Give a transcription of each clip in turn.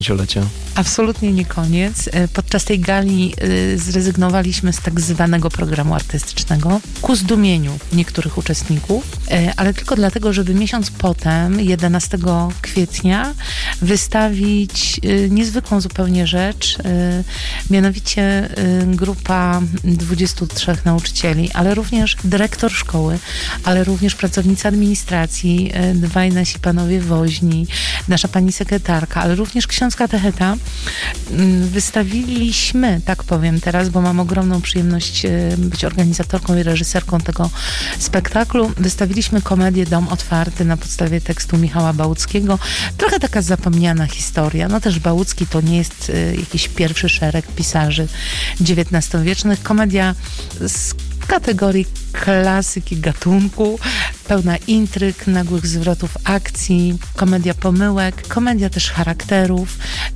80-lecia? Absolutnie nie koniec. Podczas tej gali zrezygnowaliśmy z tak zwanego programu artystycznego ku zdumieniu niektórych uczestników, ale tylko dlatego, żeby miesiąc potem, 11 kwietnia, wystawić niezwykłą zupełnie rzecz, mianowicie grupa 23 nauczycieli, ale również dyrektor szkoły, ale również pracownicy administracji, dwaj nasi panowie woźni, nasza pani sekretarka, ale również ksiądz katecheta. Wystawiliśmy, tak powiem teraz, bo mam ogromną przyjemność być organizatorką i reżyserką tego spektaklu. Wystawiliśmy komedię Dom Otwarty na podstawie tekstu Michała Bałuckiego. Trochę taka zapomniana historia. No też Bałucki to nie jest jakiś pierwszy szereg pisarzy XIX-wiecznych. Komedia z kategorii klasyki gatunku, pełna intryg, nagłych zwrotów akcji, komedia pomyłek, komedia też charakterów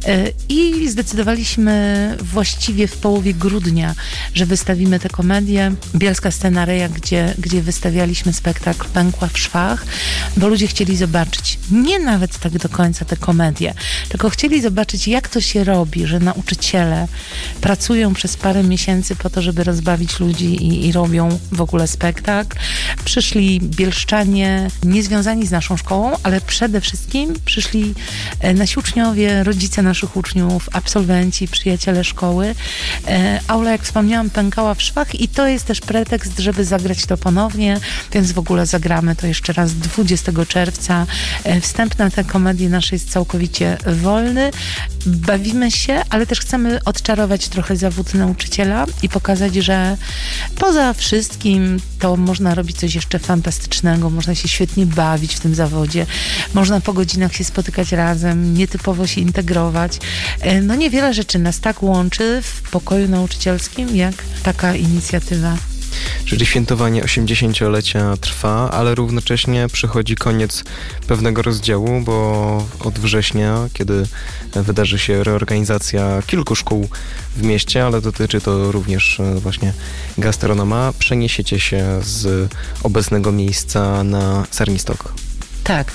i zdecydowaliśmy właściwie w połowie grudnia, że wystawimy tę komedię. Bielska Scenaria, gdzie wystawialiśmy spektakl, pękła w szwach, bo ludzie chcieli zobaczyć nie nawet tak do końca tę komedię, tylko chcieli zobaczyć, jak to się robi, że nauczyciele pracują przez parę miesięcy po to, żeby rozbawić ludzi i robią w ogóle spektakl. Przyszli bielszczanie niezwiązani z naszą szkołą, ale przede wszystkim przyszli nasi uczniowie, rodzice naszych uczniów, absolwenci, przyjaciele szkoły. Aula, jak wspomniałam, pękała w szwach i to jest też pretekst, żeby zagrać to ponownie, więc w ogóle zagramy to jeszcze raz 20 czerwca. Wstęp na tę komedię naszej jest całkowicie wolny. Bawimy się, ale też chcemy odczarować trochę zawód nauczyciela i pokazać, że poza wszystkim to można robić coś jeszcze fantastycznego, można się świetnie bawić w tym zawodzie, można po godzinach się spotykać razem, nietypowo się integrować. No niewiele rzeczy nas tak łączy w pokoju nauczycielskim, jak taka inicjatywa. Czyli świętowanie 80-lecia trwa, ale równocześnie przychodzi koniec pewnego rozdziału, bo od września, kiedy wydarzy się reorganizacja kilku szkół w mieście, ale dotyczy to również właśnie gastronoma, przeniesiecie się z obecnego miejsca na Sarnistok. Tak.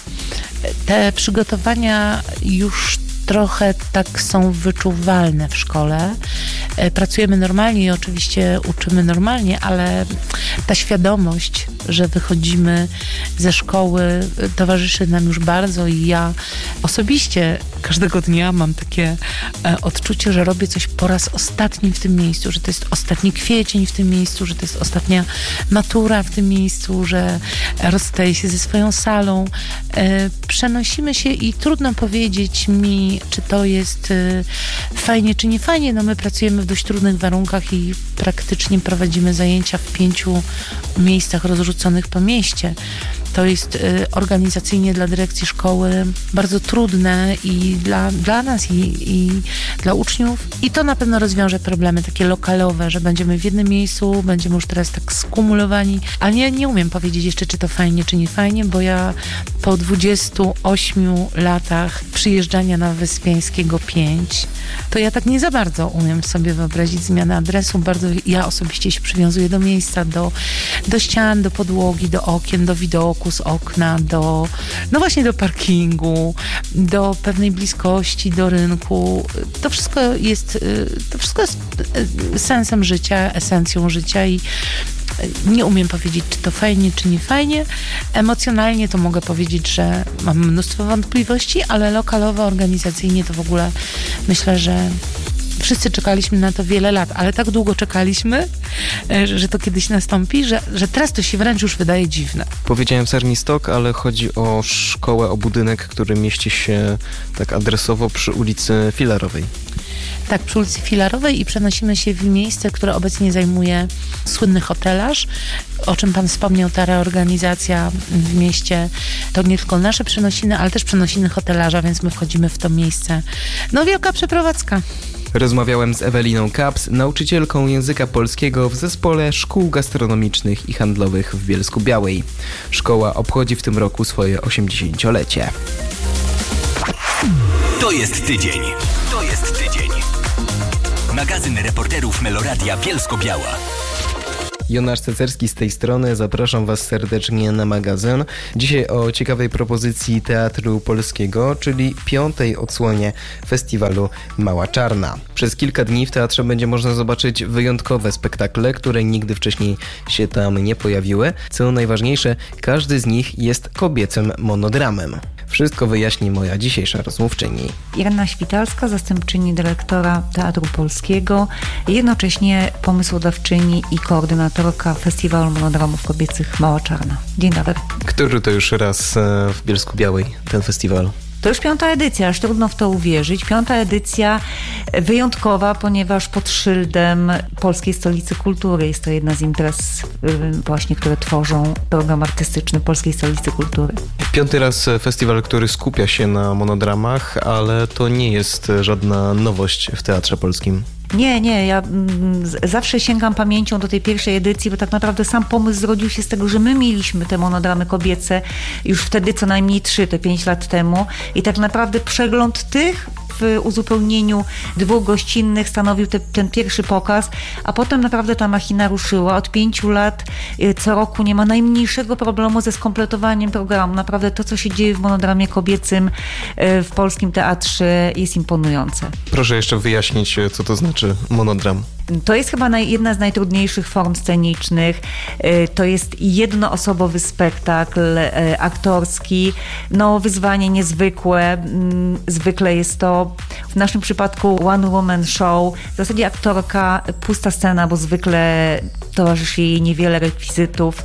Te przygotowania już trochę tak są wyczuwalne w szkole. Pracujemy normalnie i oczywiście uczymy normalnie, ale ta świadomość, że wychodzimy ze szkoły, towarzyszy nam już bardzo i ja osobiście każdego dnia mam takie odczucie, że robię coś po raz ostatni w tym miejscu, że to jest ostatni kwiecień w tym miejscu, że to jest ostatnia matura w tym miejscu, że rozstaję się ze swoją salą. Przenosimy się i trudno powiedzieć mi, czy to jest fajnie, czy nie fajnie. No my pracujemy w dość trudnych warunkach i praktycznie prowadzimy zajęcia w 5 miejscach rozrzuconych po mieście. To jest organizacyjnie dla dyrekcji szkoły bardzo trudne i dla nas i dla uczniów. I to na pewno rozwiąże problemy takie lokalowe, że będziemy w jednym miejscu, będziemy już teraz tak skumulowani. Ale nie umiem powiedzieć jeszcze, czy to fajnie, czy nie fajnie, bo ja po 28 latach przyjeżdżania na Wyspiańskiego 5, to ja tak nie za bardzo umiem sobie wyobrazić zmianę adresu. Bardzo ja osobiście się przywiązuję do miejsca, do ścian, do podłogi, do okien, do widoku z okna, no właśnie do parkingu, do pewnej bliskości, do rynku. To wszystko jest sensem życia, esencją życia i nie umiem powiedzieć, czy to fajnie, czy nie fajnie. Emocjonalnie to mogę powiedzieć, że mam mnóstwo wątpliwości, ale lokalowo, organizacyjnie to w ogóle myślę, że wszyscy czekaliśmy na to wiele lat, ale tak długo czekaliśmy, że to kiedyś nastąpi, że teraz to się wręcz już wydaje dziwne. Powiedziałem Sarnistok, ale chodzi o szkołę, o budynek, który mieści się tak adresowo przy ulicy Filarowej. Tak, przy ulicy Filarowej i przenosimy się w miejsce, które obecnie zajmuje słynny hotelarz. O czym pan wspomniał, ta reorganizacja w mieście to nie tylko nasze przenosiny, ale też przenosiny hotelarza, więc my wchodzimy w to miejsce. No wielka przeprowadzka. Rozmawiałem z Eweliną Kaps, nauczycielką języka polskiego w zespole szkół gastronomicznych i handlowych w Bielsku-Białej. Szkoła obchodzi w tym roku swoje 80-lecie. To jest tydzień. To jest tydzień. Magazyn reporterów Meloradia Bielsko-Biała. Jonasz Cecerski z tej strony, zapraszam Was serdecznie na magazyn. Dzisiaj o ciekawej propozycji Teatru Polskiego, czyli 5. odsłonie festiwalu Mała Czarna. Przez kilka dni w teatrze będzie można zobaczyć wyjątkowe spektakle, które nigdy wcześniej się tam nie pojawiły. Co najważniejsze, każdy z nich jest kobiecym monodramem. Wszystko wyjaśni moja dzisiejsza rozmówczyni. Irena Świtalska, zastępczyni dyrektora Teatru Polskiego, jednocześnie pomysłodawczyni i koordynatorka Festiwalu Monodramów Kobiecych Mała Czarna. Dzień dobry. Który to już raz w Bielsku-Białej ten festiwal? To już 5. edycja, aż trudno w to uwierzyć. 5. edycja wyjątkowa, ponieważ pod szyldem Polskiej Stolicy Kultury jest to jedna z imprez właśnie, które tworzą program artystyczny Polskiej Stolicy Kultury. 5. raz festiwal, który skupia się na monodramach, ale to nie jest żadna nowość w Teatrze Polskim. Nie, ja zawsze sięgam pamięcią do tej pierwszej edycji, bo tak naprawdę sam pomysł zrodził się z tego, że my mieliśmy te monodramy kobiece już wtedy co najmniej 5 lat temu i tak naprawdę przegląd tych w uzupełnieniu 2 gościnnych stanowił ten pierwszy pokaz, a potem naprawdę ta machina ruszyła. Od 5 lat co roku nie ma najmniejszego problemu ze skompletowaniem programu. Naprawdę to, co się dzieje w monodramie kobiecym w polskim teatrze, jest imponujące. Proszę jeszcze wyjaśnić, co to znaczy monodram. To jest chyba jedna z najtrudniejszych form scenicznych. To jest jednoosobowy spektakl aktorski. No, wyzwanie niezwykłe. Zwykle jest to w naszym przypadku one woman show. W zasadzie aktorka, pusta scena, bo zwykle towarzyszy jej niewiele rekwizytów.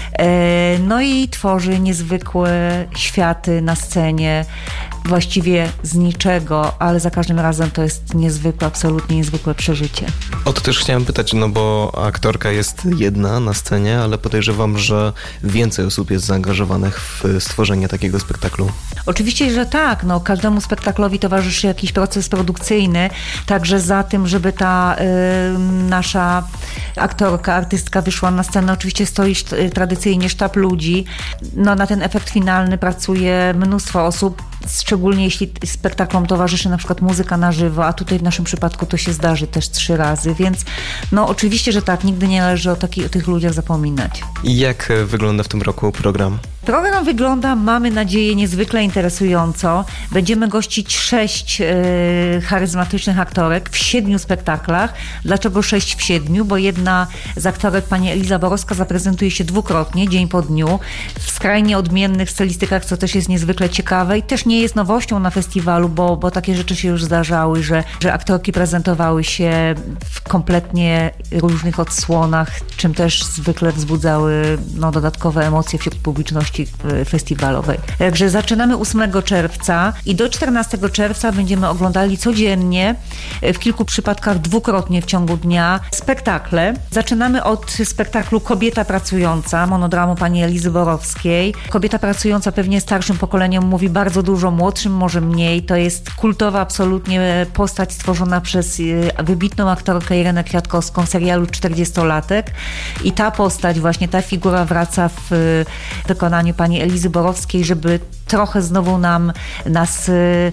No i tworzy niezwykłe światy na scenie. Właściwie z niczego, ale za każdym razem to jest niezwykłe, absolutnie niezwykłe przeżycie. O to też chciałem pytać, no bo aktorka jest jedna na scenie, ale podejrzewam, że więcej osób jest zaangażowanych w stworzenie takiego spektaklu. Oczywiście, że tak. No, każdemu spektaklowi towarzyszy jakiś proces produkcyjny, także za tym, żeby ta nasza aktorka, artystka wyszła na scenę, oczywiście stoi tradycyjnie sztab ludzi. No, na ten efekt finalny pracuje mnóstwo osób, szczególnie jeśli spektaklom towarzyszy na przykład muzyka na żywo, a tutaj w naszym przypadku to się zdarzy też 3 razy, więc no oczywiście, że tak, nigdy nie należy o tych ludziach zapominać. I jak wygląda w tym roku program? Program wygląda, mamy nadzieję, niezwykle interesująco. Będziemy gościć 6 charyzmatycznych aktorek w 7 spektaklach. Dlaczego 6 w 7? Bo jedna z aktorek, pani Eliza Borowska, zaprezentuje się 2-krotnie, dzień po dniu, w skrajnie odmiennych stylistykach, co też jest niezwykle ciekawe i też nie jest nowością na festiwalu, bo takie rzeczy się już zdarzały, że aktorki prezentowały się w kompletnie różnych odsłonach, czym też zwykle wzbudzały dodatkowe emocje wśród publiczności festiwalowej. Także zaczynamy 8 czerwca i do 14 czerwca będziemy oglądali codziennie, w kilku przypadkach 2-krotnie w ciągu dnia, spektakle. Zaczynamy od spektaklu Kobieta Pracująca, monodramu pani Elizy Borowskiej. Kobieta Pracująca pewnie starszym pokoleniem mówi bardzo dużo, młodszym może mniej. To jest kultowa absolutnie postać stworzona przez wybitną aktorkę Irenę Kwiatkowską w serialu 40-latek i ta postać, właśnie ta figura wraca w wykonaniu pani Elizy Borowskiej, żeby trochę znowu nas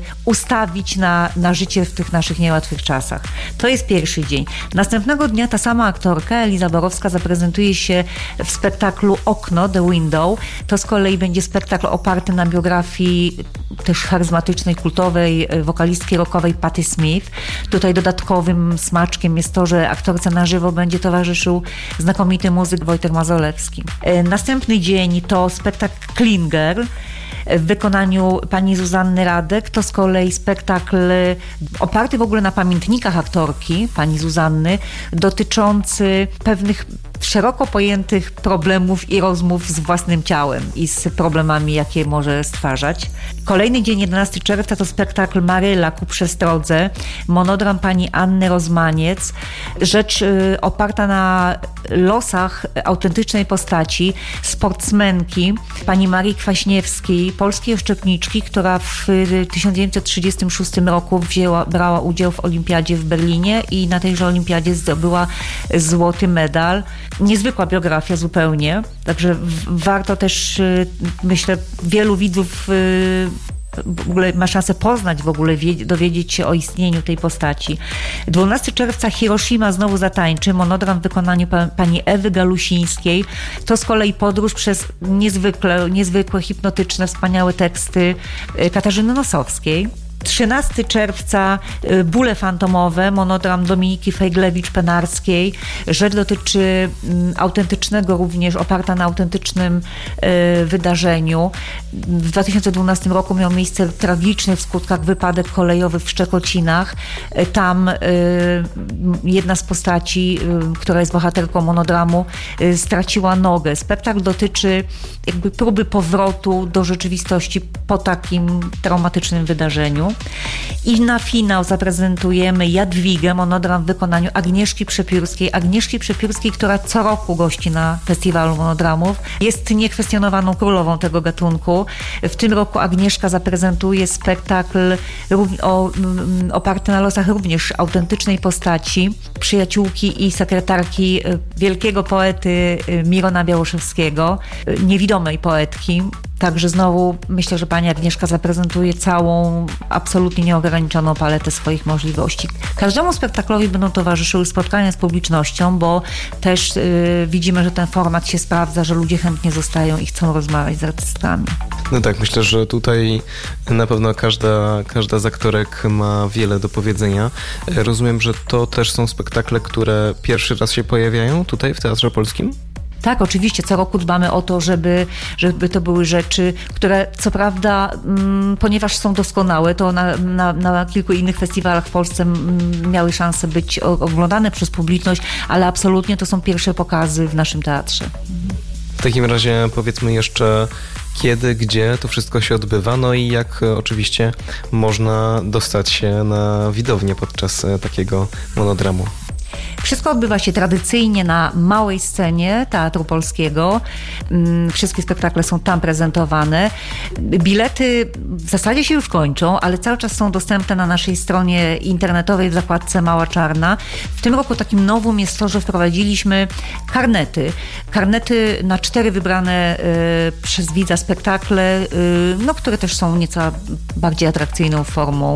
ustawić na życie w tych naszych niełatwych czasach. To jest pierwszy dzień. Następnego dnia ta sama aktorka, Eliza Borowska, zaprezentuje się w spektaklu Okno, The Window. To z kolei będzie spektakl oparty na biografii też charyzmatycznej, kultowej wokalistki rockowej Patti Smith. Tutaj dodatkowym smaczkiem jest to, że aktorce na żywo będzie towarzyszył znakomity muzyk Wojtek Mazolewski. Następny dzień to spektakl Clean Girl w wykonaniu pani Zuzanny Radek. To z kolei spektakl oparty w ogóle na pamiętnikach aktorki, pani Zuzanny, dotyczący pewnych szeroko pojętych problemów i rozmów z własnym ciałem i z problemami, jakie może stwarzać. Kolejny dzień, 11 czerwca, to spektakl Maryla ku przestrodze, monodram pani Anny Rozmaniec. Rzecz oparta na losach autentycznej postaci, sportsmenki, pani Marii Kwaśniewskiej, polskiej oszczepniczki, która w 1936 roku brała udział w olimpiadzie w Berlinie i na tejże olimpiadzie zdobyła złoty medal. Niezwykła biografia zupełnie, także warto też, myślę, wielu widzów w ogóle ma szansę poznać, w ogóle dowiedzieć się o istnieniu tej postaci. 12 czerwca Hiroshima znowu zatańczy, monodram w wykonaniu pani Ewy Galusińskiej. To z kolei podróż przez niezwykłe, hipnotyczne, wspaniałe teksty Katarzyny Nosowskiej. 13 czerwca Bóle fantomowe, monodram Dominiki Fejglewicz-Penarskiej. Rzecz dotyczy autentycznego również, oparta na autentycznym wydarzeniu. W 2012 roku miał miejsce tragiczny w skutkach wypadek kolejowy w Szczekocinach. Tam jedna z postaci, która jest bohaterką monodramu, straciła nogę. Spektakl dotyczy jakby próby powrotu do rzeczywistości po takim traumatycznym wydarzeniu. I na finał zaprezentujemy Jadwigę, monodram w wykonaniu Agnieszki Przepiórskiej, która co roku gości na festiwalu monodramów. Jest niekwestionowaną królową tego gatunku. W tym roku Agnieszka zaprezentuje spektakl oparty na losach również autentycznej postaci, przyjaciółki i sekretarki wielkiego poety Mirona Białoszewskiego, niewidomej poetki. Także znowu myślę, że pani Agnieszka zaprezentuje całą, absolutnie nieograniczoną paletę swoich możliwości. Każdemu spektaklowi będą towarzyszyły spotkania z publicznością, bo też widzimy, że ten format się sprawdza, że ludzie chętnie zostają i chcą rozmawiać z artystami. No tak, myślę, że tutaj na pewno każda z aktorek ma wiele do powiedzenia. Rozumiem, że to też są spektakle, które pierwszy raz się pojawiają tutaj w Teatrze Polskim? Tak, oczywiście, co roku dbamy o to, żeby to były rzeczy, które co prawda, ponieważ są doskonałe, to na kilku innych festiwalach w Polsce miały szansę być oglądane przez publiczność, ale absolutnie to są pierwsze pokazy w naszym teatrze. W takim razie powiedzmy jeszcze, kiedy, gdzie to wszystko się odbywa, no i jak oczywiście można dostać się na widownię podczas takiego monodramu. Wszystko odbywa się tradycyjnie na małej scenie Teatru Polskiego. Wszystkie spektakle są tam prezentowane. Bilety w zasadzie się już kończą, ale cały czas są dostępne na naszej stronie internetowej w zakładce Mała Czarna. W tym roku takim nowum jest to, że wprowadziliśmy karnety. Karnety na 4 wybrane przez widza spektakle, które też są nieco bardziej atrakcyjną formą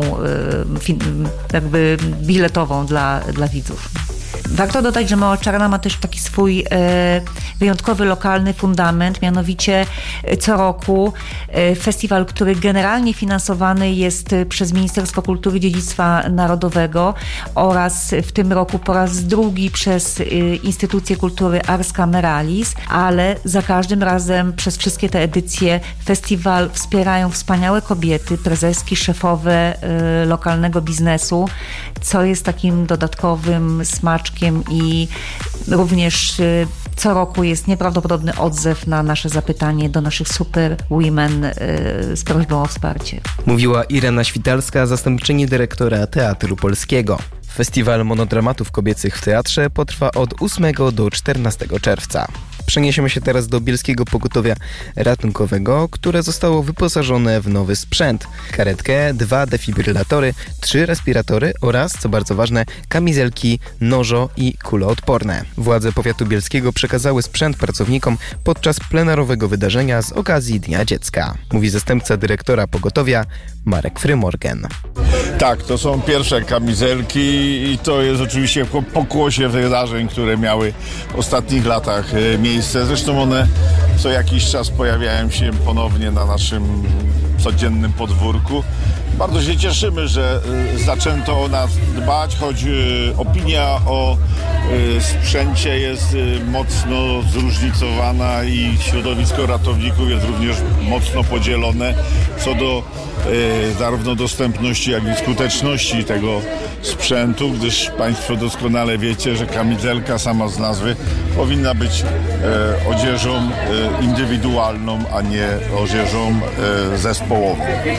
jakby biletową dla widzów. Warto dodać, że Mała Czarna ma też taki swój wyjątkowy lokalny fundament, mianowicie co roku festiwal, który generalnie finansowany jest przez Ministerstwo Kultury i Dziedzictwa Narodowego oraz w tym roku po raz drugi przez Instytucję Kultury Ars Cameralis, ale za każdym razem przez wszystkie te edycje festiwal wspierają wspaniałe kobiety, prezeski, szefowe lokalnego biznesu, co jest takim dodatkowym smaczkiem i również co roku jest nieprawdopodobny odzew na nasze zapytanie do naszych super women z prośbą o wsparcie. Mówiła Irena Świtalska, zastępczyni dyrektora Teatru Polskiego. Festiwal monodramatów kobiecych w teatrze potrwa od 8 do 14 czerwca. Przeniesiemy się teraz do Bielskiego Pogotowia Ratunkowego, które zostało wyposażone w nowy sprzęt. Karetkę, 2 defibrylatory, 3 respiratory oraz, co bardzo ważne, kamizelki, nożo i kuloodporne. Władze powiatu bielskiego przekazały sprzęt pracownikom podczas plenarowego wydarzenia z okazji Dnia Dziecka. Mówi zastępca dyrektora pogotowia Marek Frymorgan. Tak, to są pierwsze kamizelki i to jest oczywiście po pokłosie wydarzeń, które miały w ostatnich latach miejsce. Zresztą one co jakiś czas pojawiają się ponownie na naszym codziennym podwórku. Bardzo się cieszymy, że zaczęto o nas dbać, choć opinia o sprzęcie jest mocno zróżnicowana i środowisko ratowników jest również mocno podzielone co do zarówno dostępności, jak i skuteczności tego sprzętu, gdyż Państwo doskonale wiecie, że kamizelka sama z nazwy powinna być odzieżą indywidualną, a nie odzieżą zespołową.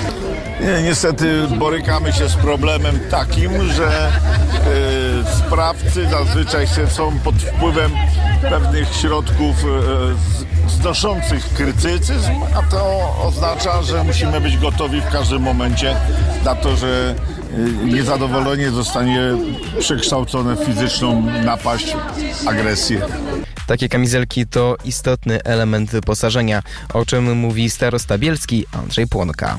Niestety borykamy się z problemem takim, że sprawcy zazwyczaj są pod wpływem pewnych środków znoszących krytycyzm, a to oznacza, że musimy być gotowi w każdym momencie na to, że niezadowolenie zostanie przekształcone w fizyczną napaść, agresję. Takie kamizelki to istotny element wyposażenia, o czym mówi starosta bielski Andrzej Płonka.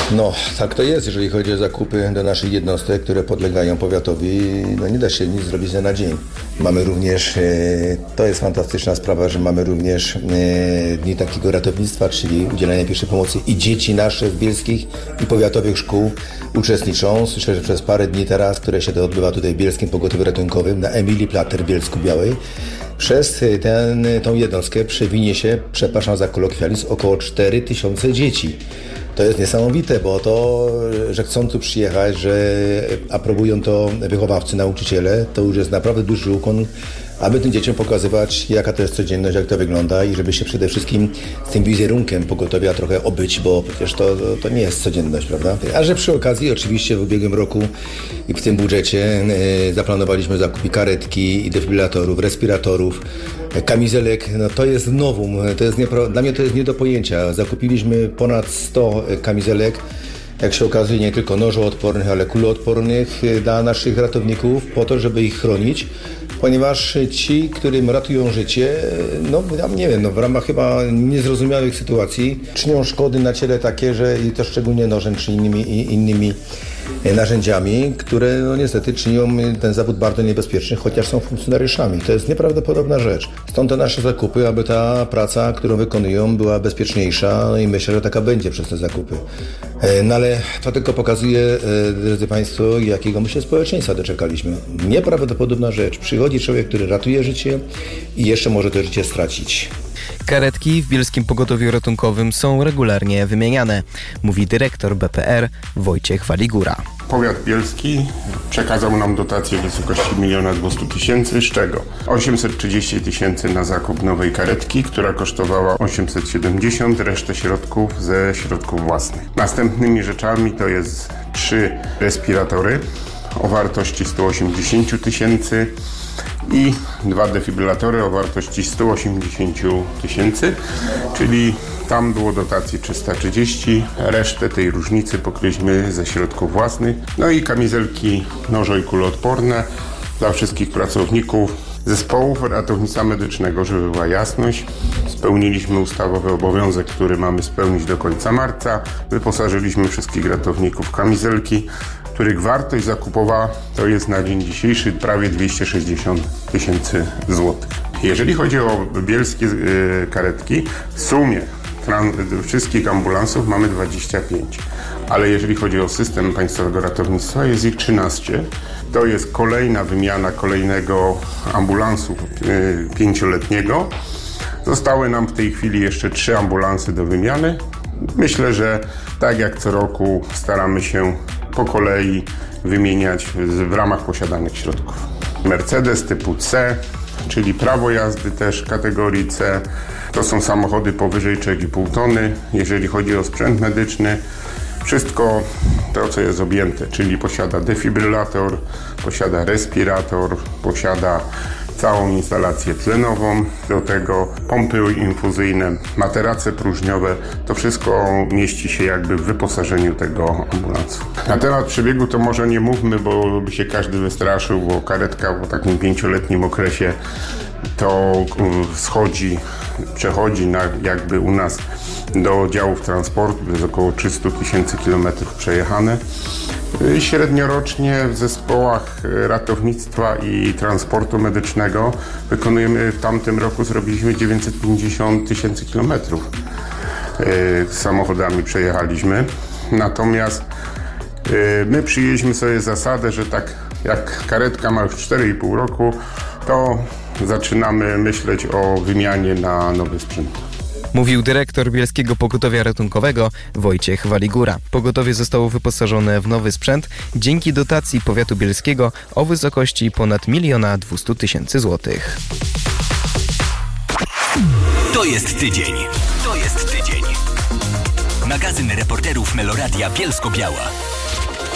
No, tak to jest, jeżeli chodzi o zakupy do naszych jednostek, które podlegają powiatowi. No nie da się nic zrobić na dzień. Mamy również, to jest fantastyczna sprawa, że mamy również dni takiego ratownictwa, czyli udzielania pierwszej pomocy i dzieci nasze z bielskich i powiatowych szkół uczestniczą. Słyszę, że przez parę dni teraz, które się to odbywa tutaj w Bielskim Pogotowiu Ratunkowym na Emilii Plater w Bielsku-Białej, przez tą jednostkę przewinie się, przepraszam za kolokwializm, około 4000 dzieci. To jest niesamowite, bo to, że chcą tu przyjechać, że aprobują to wychowawcy, nauczyciele, to już jest naprawdę duży ukłon, aby tym dzieciom pokazywać, jaka to jest codzienność, jak to wygląda i żeby się przede wszystkim z tym wizerunkiem pogotowia trochę obyć, bo przecież to nie jest codzienność, prawda? A że przy okazji oczywiście w ubiegłym roku i w tym budżecie zaplanowaliśmy zakupy karetki i defibrylatorów, respiratorów, kamizelek, no to jest nowum, dla mnie to jest nie do pojęcia. Zakupiliśmy ponad 100 kamizelek, jak się okazuje, nie tylko nożoodpornych, ale kuloodpornych dla naszych ratowników po to, żeby ich chronić, ponieważ ci, którym ratują życie, no ja nie wiem, w ramach chyba niezrozumiałych sytuacji czynią szkody na ciele takie, że i to szczególnie nożem czy innymi narzędziami, które no niestety czynią ten zawód bardzo niebezpieczny, chociaż są funkcjonariuszami. To jest nieprawdopodobna rzecz. Stąd te nasze zakupy, aby ta praca, którą wykonują, była bezpieczniejsza, no i myślę, że taka będzie przez te zakupy. No ale to tylko pokazuje, drodzy Państwo, jakiego my się społeczeństwa doczekaliśmy. Nieprawdopodobna rzecz. Przychodzi człowiek, który ratuje życie i jeszcze może to życie stracić. Karetki w Bielskim Pogotowiu Ratunkowym są regularnie wymieniane, mówi dyrektor BPR Wojciech Waligura. Powiat bielski przekazał nam dotację w wysokości 1 200 000, z czego 830 000 na zakup nowej karetki, która kosztowała 870, resztę środków ze środków własnych. Następnymi rzeczami to jest 3 respiratory o wartości 180 000 i 2 defibrylatory o wartości 180 000, czyli tam było dotacji 330, resztę tej różnicy pokryliśmy ze środków własnych. No i kamizelki nożo- i kuloodporne dla wszystkich pracowników zespołów ratownictwa medycznego, żeby była jasność. Spełniliśmy ustawowy obowiązek, który mamy spełnić do końca marca. Wyposażyliśmy wszystkich ratowników w kamizelki, których wartość zakupowa to jest na dzień dzisiejszy prawie 260 000 złotych. Jeżeli chodzi o bielskie karetki, w sumie wszystkich ambulansów mamy 25, ale jeżeli chodzi o system państwowego ratownictwa, jest ich 13. To jest kolejna wymiana kolejnego ambulansu 5-letniego. Zostały nam w tej chwili jeszcze 3 ambulansy do wymiany. Myślę, że tak jak co roku staramy się po kolei wymieniać w ramach posiadanych środków. Mercedes typu C, czyli prawo jazdy też kategorii C. To są samochody powyżej 3,5 tony. Jeżeli chodzi o sprzęt medyczny, wszystko to, co jest objęte, czyli posiada defibrylator, posiada respirator, posiada całą instalację tlenową, do tego pompy infuzyjne, materace próżniowe, to wszystko mieści się jakby w wyposażeniu tego ambulansu. Na temat przebiegu to może nie mówmy, bo by się każdy wystraszył, bo karetka po takim 5-letnim okresie to przechodzi jakby u nas do działów transportu, to jest około 300 000 kilometrów przejechane. Średniorocznie w zespołach ratownictwa i transportu medycznego wykonujemy, w tamtym roku zrobiliśmy 950 000 kilometrów. Samochodami przejechaliśmy. Natomiast my przyjęliśmy sobie zasadę, że tak jak karetka ma już 4,5 roku, to zaczynamy myśleć o wymianie na nowy sprzęt. Mówił dyrektor Bielskiego Pogotowia Ratunkowego Wojciech Waligura. Pogotowie zostało wyposażone w nowy sprzęt dzięki dotacji powiatu bielskiego o wysokości ponad 1 200 000 złotych. To jest tydzień. To jest tydzień. Magazyn reporterów Meloradia Bielsko-Biała.